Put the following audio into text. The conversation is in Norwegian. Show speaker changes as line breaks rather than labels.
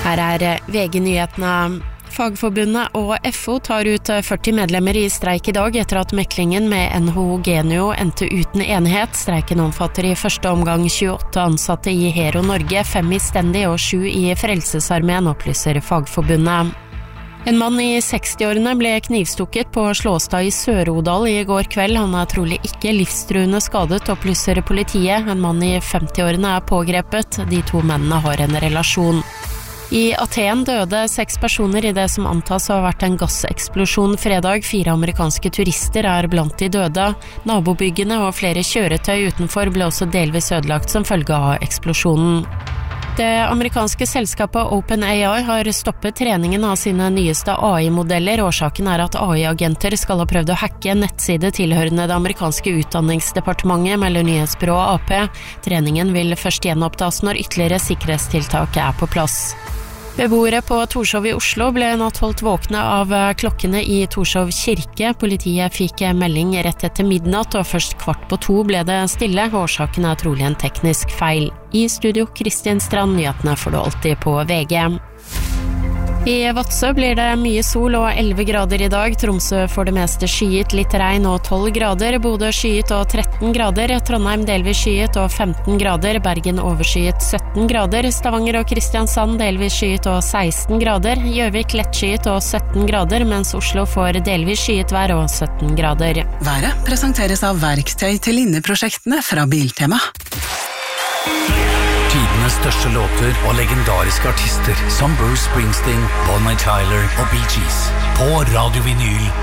Her VG-nyhetene. Fagforbundet og FO tar ut 40 medlemmer I streik I dag etter at meklingen med NHO Genio endte uten enighet. Streiken omfatter I første omgang 28 ansatte I Hero Norge, 5 I Stendi og 7 I Frelsesarmeen, opplyser Fagforbundet. En mann I 60-årene ble knivstukket på Slåstad I Sør-Odal I går kveld. Han trolig ikke livstruende skadet, opplyser politiet. En mann I 50-årene pågrepet. De to mennene har en relasjon. I Aten døde 6 personer I det som antas å ha vært en gasseksplosjon fredag. 4 amerikanske turister blant de døde. Nabobyggene og flere kjøretøy utenfor ble også delvis ødelagt som følge av eksplosjonen. Det amerikanske selskapet OpenAI har stoppet treningen av sine nyeste AI-modeller. Årsaken at AI-agenter skal ha prøvd å hacke en nettside tilhørende det amerikanske utdanningsdepartementet, melder nyhetsbyrået AP. Treningen vil først gjenopptas når ytterligere sikkerhetstiltak på plass. Beboere på Torshov I Oslo ble natt holdt våkne av klokkene I Torshov kirke. Politiet fikk melding rett etter midnatt, og først 1:15 ble det stille. Årsaken trolig en teknisk feil. I studio Kristin Strand, nyhetene får du alltid på VG. I Vadsø blir det mye sol og 11 grader I dag. Tromsø får det meste skyet, litt regn og 12 grader. Bodø skyet og 13 grader. Trondheim delvis skyet og 15 grader. Bergen overskyet 17 grader. Stavanger og Kristiansand delvis skyet og 16 grader. Gjøvik lettskyet og 17 grader, mens Oslo får delvis skyet vær og 17 grader.
Været presenteres av verktøy til inneprosjektene fra Biltema.
Tidenes største låter og legendariske artister som Bruce Springsteen, Bonnie Tyler og Bee Gees på Radio Vinyl.